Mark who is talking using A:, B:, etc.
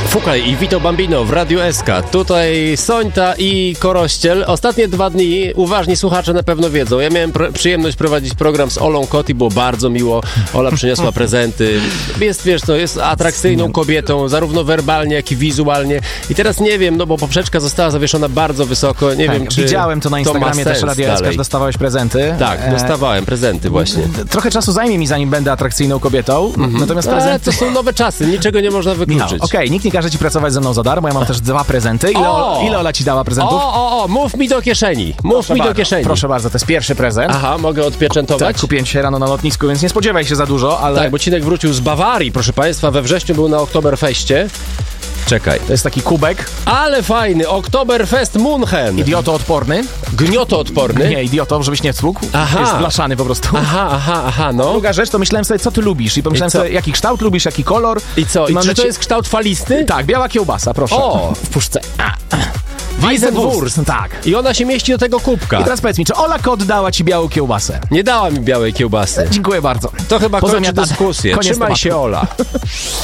A: Fukaj i Vito Bambino w Radiu SK. Tutaj Sońta i Korościel. Ostatnie 2 dni uważni słuchacze na pewno wiedzą. Ja miałem przyjemność prowadzić program z Olą Kot i było bardzo miło. Ola przyniosła prezenty. Jest, wiesz co, jest atrakcyjną kobietą, zarówno werbalnie, jak i wizualnie. I teraz nie wiem, no bo poprzeczka została zawieszona bardzo wysoko. Nie wiem, czy
B: widziałem to na Instagramie też Radio SK, że dostawałeś prezenty.
A: Tak, dostawałem prezenty właśnie.
B: Trochę czasu zajmie mi, zanim będę atrakcyjną kobietą. Natomiast prezenty...
A: to są nowe czasy, niczego nie można wykluczyć.
B: Okej, nikt nie każe ci pracować ze mną za darmo, ja mam też 2 prezenty. Ile Ola ci dała prezentów?
A: Mów mi do kieszeni. Do kieszeni.
B: Proszę bardzo, to jest pierwszy prezent.
A: Aha, mogę odpieczętować?
B: Tak, kupiłem dzisiaj rano na lotnisku, więc nie spodziewaj się za dużo, ale...
A: Tak, bo Cinek wrócił z Bawarii, proszę państwa, we wrześniu był na Oktoberfeście. Czekaj.
B: To jest taki kubek.
A: Ale fajny, Oktoberfest München.
B: Idiotoodporny.
A: Gniotoodporny.
B: Nie, idioto, żebyś nie cłukł.
A: Aha.
B: Jest blaszany po prostu.
A: Aha, no.
B: Druga rzecz, to myślałem sobie, co ty lubisz. I pomyślałem sobie, jaki kształt lubisz, jaki kolor.
A: I co? I czy to jest kształt falisty?
B: Tak, biała kiełbasa, proszę.
A: O!
B: W puszce.
A: Weisswurst.
B: Tak.
A: I ona się mieści do tego kubka.
B: I teraz powiedz mi, czy Ola Kot dała ci białą kiełbasę?
A: Nie dała mi białej kiełbasy.
B: Dziękuję bardzo.
A: To chyba kończy
B: Pozamiatane.
A: dyskusję.
B: Koniec
A: Trzymaj
B: tematu.
A: się, Ola.